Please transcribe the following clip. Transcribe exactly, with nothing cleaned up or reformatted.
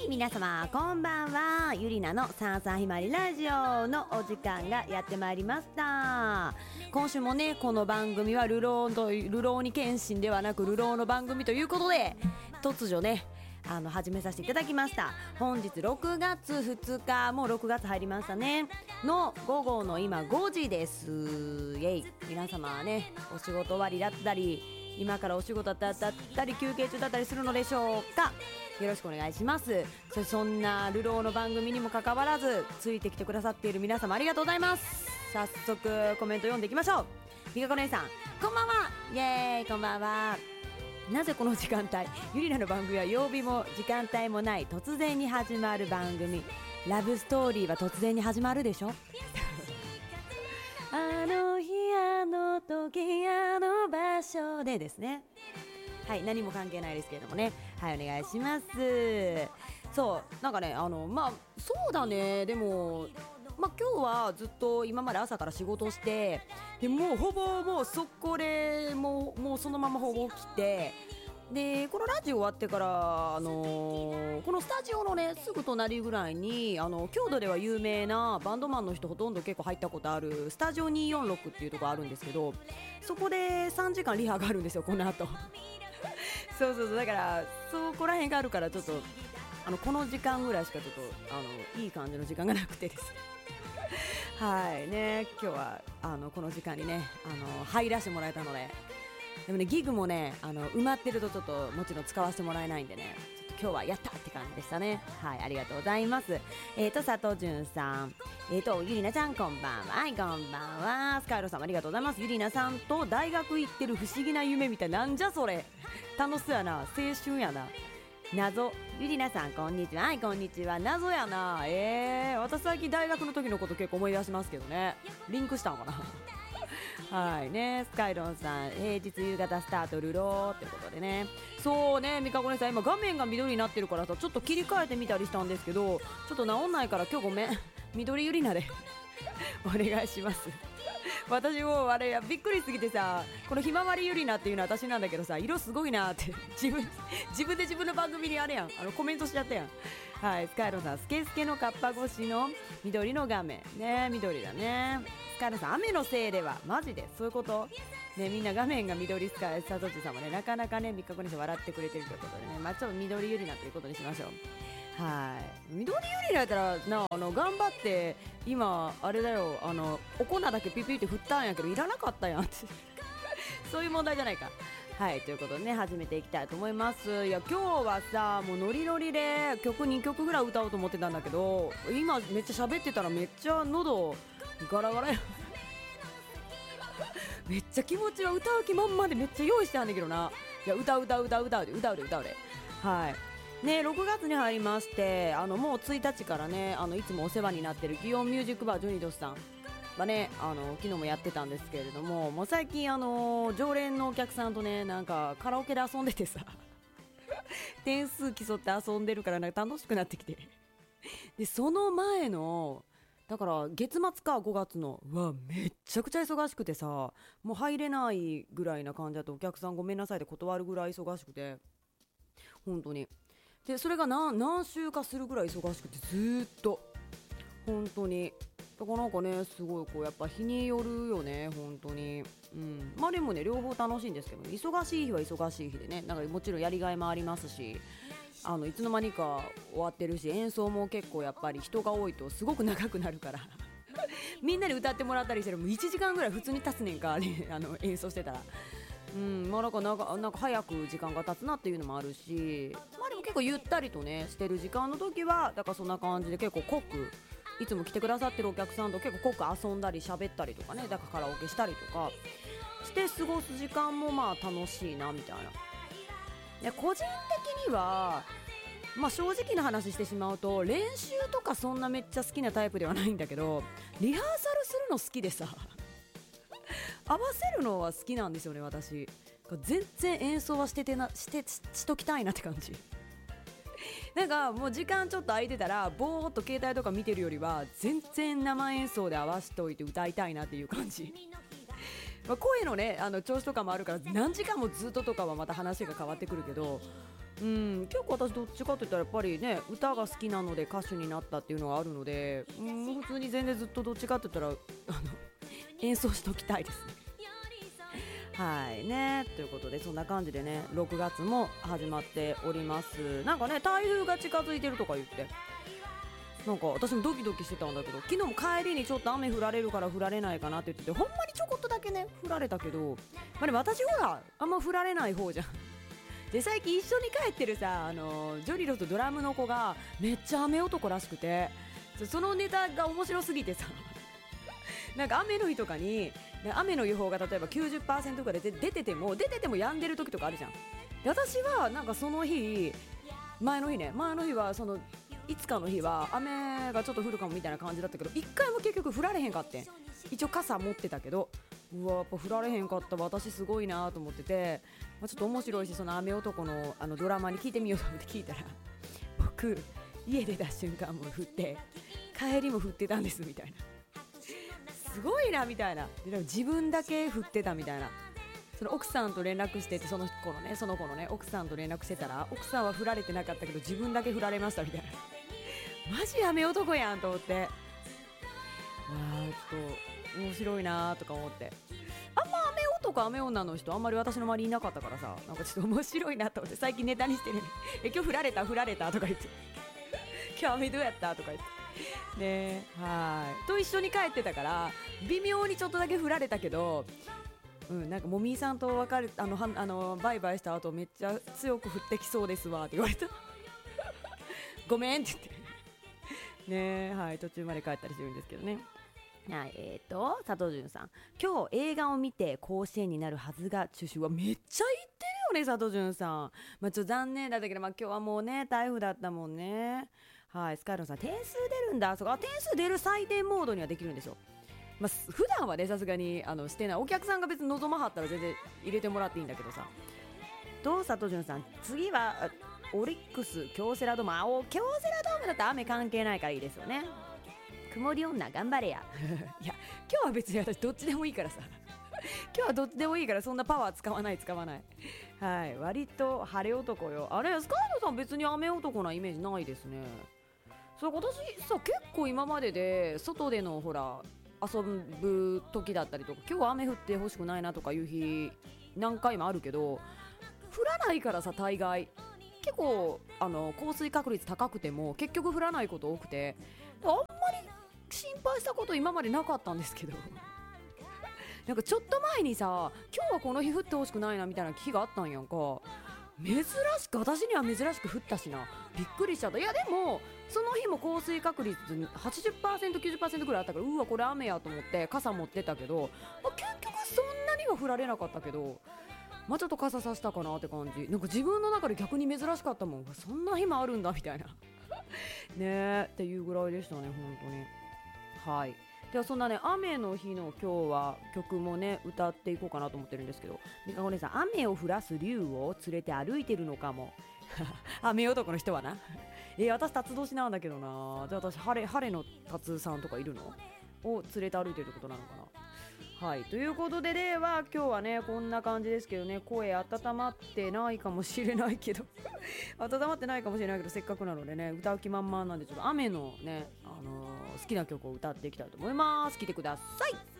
い、皆様こんばんは。ゆりなのさんさんひまりラジオのお時間がやってまいりました。今週もね、この番組は流浪と流浪に謙信ではなく流浪の番組ということで、突如ねあの始めさせていただきました。本日ろくがつふつか、もうろくがつ入りましたねの午後の今ごじです。イェイ。皆様はね、お仕事終わりだったり、今からお仕事だったり休憩中だったりするのでしょうか。よろしくお願いします。 そ, そんな流浪の番組にもかかわらずついてきてくださっている皆様ありがとうございます。早速コメント読んでいきましょう。みかこ姉さんこんばんは。イエーイ、こんばんは。なぜこの時間帯、ゆりなの番組は曜日も時間帯もない突然に始まる番組。ラブストーリーは突然に始まるでしょあの日あの時あの場所でですね。はい、何も関係ないですけれどもね。はい、お願いします。そう、なんかね、あのまあそうだね、でもまあ今日はずっと今まで朝から仕事して、でもうほぼもう速攻でもうもうそのままほぼ起きて、でこのラジオ終わってから、あのー、このスタジオのねすぐ隣ぐらいに、あの郷土では有名なバンドマンの人ほとんど結構入ったことあるスタジオにひゃくよんじゅうろくっていうところあるんですけど、そこでさんじかんリハがあるんですよ、この後そうそうそう、だからそこら辺があるから、ちょっとあのこの時間ぐらいしかちょっとあのいい感じの時間がなくてですねはいね、今日はあのこの時間にねあの入らせてもらえたので、でもねギグもねあの埋まってるとちょっともちろん使わせてもらえないんでね、ちょっと今日はやったって感じでしたね。はい、ありがとうございます。えーと佐藤淳さん、えーとゆりなちゃんこんばんは。はい、こんばんは。スカイロさんありがとうございます。ゆりなさんと大学行ってる不思議な夢みたいな、なんじゃそれ、楽しそうやな、青春やな。謎、ゆりなさんこんにちは。はい、こんにちは。謎やな。えー、私最近大学の時のこと結構思い出しますけどね。リンクしたのかなはいね、スカイロンさん平日夕方スタートルローってことでね。そうね、みかこねさん今画面が緑になってるからさ、ちょっと切り替えてみたりしたんですけど、ちょっと治んないから今日ごめん緑ゆりなでお願いします私もあれびっくりしすぎてさ、このひまわりゆりなっていうのは私なんだけどさ、色すごいなって自分自分で自分の番組にあれやん、あのコメントしちゃったやん。はい、スカイロンさんスケスケのカッパ越しの緑の画面ね、緑だね。スカイロンさん雨のせいではマジでそういうことね、みんな画面が緑。スカイサトチさんもねなかなかねみっかこにして笑ってくれてるということでね、まあちょっと緑ゆりなということにしましょう。はい、緑ゆりなやったらな、あの頑張って今あれだよ、あのお粉だけピピって振ったんやけどいらなかったやんってそういう問題じゃないか。はい、ということでね始めていきたいと思います。いや今日はさもうノリノリで曲にきょくぐらい歌おうと思ってたんだけど、今めっちゃ喋ってたらめっちゃ喉ガラガラやめっちゃ気持ちは歌う気満々でめっちゃ用意してあんねんけどな。いや歌う歌う歌う歌うで歌うで歌うで。はいね、ろくがつに入りまして、あのもうついたちからね、あのいつもお世話になってる祇園ミュージックバージョニドスさんがね、あの昨日もやってたんですけれども、もう最近あの常連のお客さんとねなんかカラオケで遊んでてさ点数競って遊んでるからなんか楽しくなってきてでその前のだから月末かごがつのうわめっちゃくちゃ忙しくてさ、もう入れないぐらいな感じだとお客さんごめんなさいで断るぐらい忙しくて、本当に。でそれが 何, 何週かするぐらい忙しくてずーっと本当に、だからなんかねすごいこうやっぱ日によるよね本当に。うん、まあでもね両方楽しいんですけど、忙しい日は忙しい日でね、なんかもちろんやりがいもありますし、あのいつの間にか終わってるし、演奏も結構やっぱり人が多いとすごく長くなるからみんなで歌ってもらったりしてるもういちじかんぐらい普通に経つねんか、ね、あの演奏してたら。うん、まあなんかなんかなんか早く時間が経つなっていうのもあるし、まあでも結構ゆったりとねしてる時間の時はだからそんな感じで結構濃く、いつも来てくださってるお客さんと結構濃く遊んだり喋ったりとかね、だからカラオケしたりとかして過ごす時間もまあ楽しいなみたいな。で個人的にはまあ正直な話してしまうと練習とかそんなめっちゃ好きなタイプではないんだけど、リハーサルするの好きでさ合わせるのは好きなんですよね私。全然演奏はしててなして し, しときたいなって感じなんかもう時間ちょっと空いてたらぼーっと携帯とか見てるよりは全然生演奏で合わせておいて歌いたいなっていう感じまあ声のねあの調子とかもあるから何時間もずっととかはまた話が変わってくるけど、 うん、結構私どっちかって言ったらやっぱりね歌が好きなので歌手になったっていうのがあるので、うん、普通に全然ずっとどっちかって言ったらあの演奏しときたいですね。はいね、ということでそんな感じでねろくがつも始まっております。なんかね台風が近づいてるとか言ってなんか私もドキドキしてたんだけど、昨日も帰りにちょっと雨降られるから降られないかなって言ってて、ほんまにちょこっとだけね降られたけど、まあ、ね、私ほらあんま降られない方じゃん。で最近一緒に帰ってるさあのジョリロとドラムの子がめっちゃ雨男らしくて、そのネタが面白すぎてさなんか雨の日とかに雨の予報が例えば きゅうじゅっパーセント ぐらいで出てても出てても止んでる時とかあるじゃん。で私はなんかその日前の日ね前の日はそのいつかの日は雨がちょっと降るかもみたいな感じだったけど、一回も結局降られへんかってん。一応傘持ってたけど、うわやっぱ降られへんかった私すごいなと思ってて、まあ、ちょっと面白いしその雨男のあのドラマに聞いてみようと思って聞いたら僕家出た瞬間も降って帰りも降ってたんですみたいな、すごいなみたいな。ででも自分だけ降ってたみたいな。その奥さんと連絡してて、その子のねその子のね奥さんと連絡してたら奥さんは降られてなかったけど自分だけ降られましたみたいな。マジ雨男やんと思って、わーちょっと面白いなとか思って、あんま雨男雨女の人あんまり私の周りいなかったからさ、なんかちょっと面白いなと思って最近ネタにしてるね。え今日降られた降られたとか言って今日雨どうやったとか言ってね、はいと一緒に帰ってたから微妙にちょっとだけ降られたけど、うん、なんかもみーさんと別れあのはあのバイバイした後めっちゃ強く降ってきそうですわって言われたごめんって言ってね、はい途中まで帰ったりするんですけどね。はい、えーと佐藤潤さん、今日映画を見て甲子園になるはずが中止はめっちゃ言ってるよね佐藤潤さん。まあちょっと残念だったけど、まあ今日はもうね台風だったもんね。はい、スカイロンさん点数出るんだ。そうか、点数出る採点モードにはできるんでしょ。まあ、普段はねさすがにあのしてない。お客さんが別に望まはったら全然入れてもらっていいんだけどさ。と佐藤潤さん、次はオリックス京セラドーム。あお京セラドームだったら雨関係ないからいいですよね。曇り女頑張れやいや今日は別に私どっちでもいいからさ今日はどっちでもいいからそんなパワー使わない使わない。はい割と晴れ男よ。あれスカイロさん別に雨男なイメージないですね。そう私さ結構今までで外でのほら遊ぶ時だったりとか今日は雨降ってほしくないなとかいう日何回もあるけど、降らないからさ大概結構あの降水確率高くても結局降らないこと多くて、あんまり心配したこと今までなかったんですけどなんかちょっと前にさ今日はこの日降ってほしくないなみたいな日があったんやんか。珍しく私には珍しく降ったしな、びっくりしちゃった。いやでもその日も降水確率 はちじゅっパーセントきゅうじゅっパーセント ぐらいあったから、うわこれ雨やと思って傘持ってたけど、まあ、結局そんなには降られなかったけど、まあちょっと傘さしたかなって感じ。なんか自分の中で逆に珍しかったもん、そんな日もあるんだみたいなねえっていうぐらいでしたね本当に。はい、ではそんなね雨の日の今日は曲もね歌っていこうかなと思ってるんですけど、みかこ姉さん、雨を降らす竜を連れて歩いてるのかも雨男の人はなえー、私辰年なんだけどな。じゃあ私晴れ晴れの辰さんとかいるのを連れて歩いてるってことなのかな。はいということででは今日はねこんな感じですけどね、声温まってないかもしれないけど温まってないかもしれないけどせっかくなのでね歌う気満々なんでちょっと雨のね、あのー、好きな曲を歌っていきたいと思います。聴いてください。